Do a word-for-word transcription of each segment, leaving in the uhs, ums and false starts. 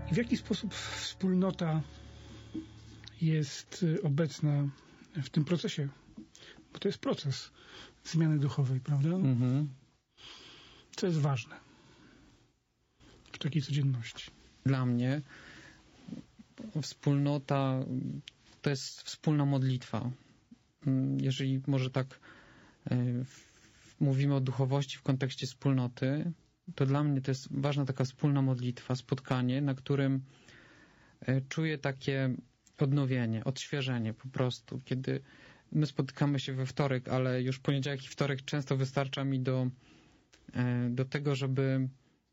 I w jaki sposób wspólnota jest obecna w tym procesie? Bo to jest proces zmiany duchowej, prawda? Mhm. Co jest ważne w takiej codzienności? Dla mnie wspólnota to jest wspólna modlitwa. Jeżeli może tak mówimy o duchowości w kontekście wspólnoty, to dla mnie to jest ważna taka wspólna modlitwa, spotkanie, na którym czuję takie odnowienie, odświeżenie po prostu. Kiedy my spotykamy się we wtorek, ale już poniedziałek i wtorek często wystarcza mi do, do tego, żeby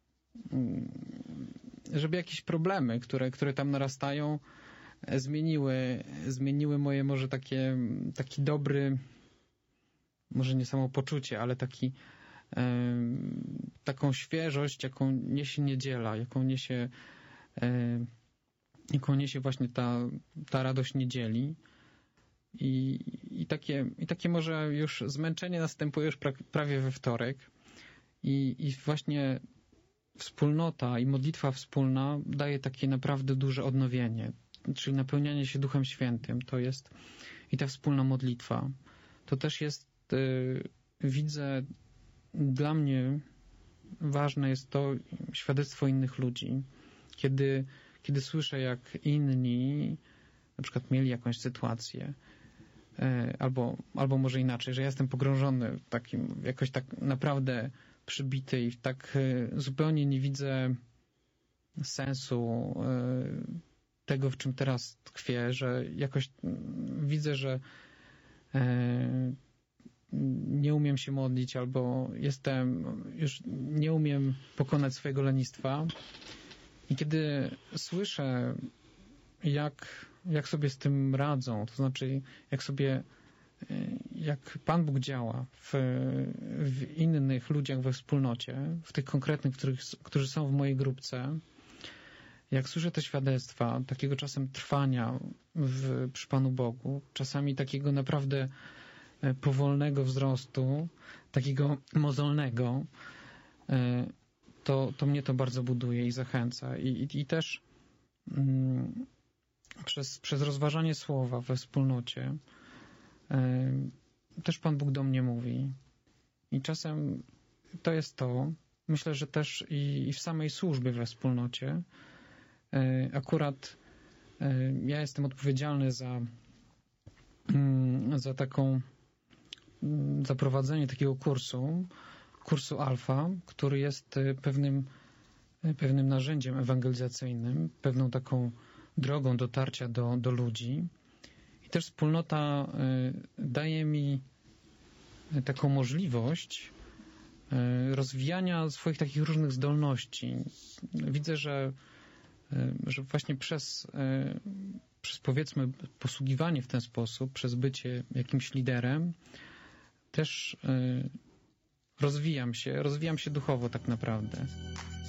żeby jakieś problemy, które, które tam narastają, zmieniły, zmieniły moje może takie, taki dobry, może nie samopoczucie, ale taki, e, taką świeżość, jaką niesie niedziela, jaką niesie, e, jaką niesie właśnie ta, ta radość niedzieli. I, i, takie, I takie może już zmęczenie następuje już pra, prawie we wtorek. I, I właśnie wspólnota i modlitwa wspólna daje takie naprawdę duże odnowienie, czyli napełnianie się Duchem Świętym. To jest i ta wspólna modlitwa. To też jest, yy, widzę, dla mnie ważne jest to świadectwo innych ludzi. Kiedy, kiedy słyszę, jak inni na przykład mieli jakąś sytuację, yy, albo, albo może inaczej, że ja jestem pogrążony w takim, jakoś tak naprawdę przybity i tak zupełnie nie widzę sensu tego, w czym teraz tkwię, że jakoś widzę, że nie umiem się modlić albo jestem, już nie umiem pokonać swojego lenistwa. I kiedy słyszę, jak, jak sobie z tym radzą, to znaczy jak sobie jak Pan Bóg działa w, w innych ludziach we wspólnocie, w tych konkretnych, których, którzy są w mojej grupce, jak słyszę te świadectwa, takiego czasem trwania w, przy Panu Bogu, czasami takiego naprawdę powolnego wzrostu, takiego mozolnego, to, to mnie to bardzo buduje i zachęca. I, i, i też mm, przez, przez rozważanie słowa we wspólnocie też Pan Bóg do mnie mówi. I czasem to jest to. Myślę, że też i, i w samej służbie we wspólnocie. Akurat ja jestem odpowiedzialny za, za taką za prowadzenie takiego kursu, kursu Alfa, który jest pewnym, pewnym narzędziem ewangelizacyjnym, pewną taką drogą dotarcia do, do ludzi. I też wspólnota daje mi taką możliwość rozwijania swoich takich różnych zdolności. Widzę, że, że właśnie przez, przez powiedzmy posługiwanie w ten sposób, przez bycie jakimś liderem, też rozwijam się, rozwijam się duchowo tak naprawdę.